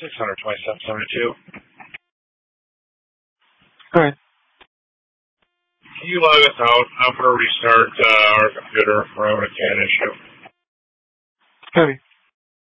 627.72. Go ahead. Can you log us out? I'm going to restart our computer for a CAN issue. Copy.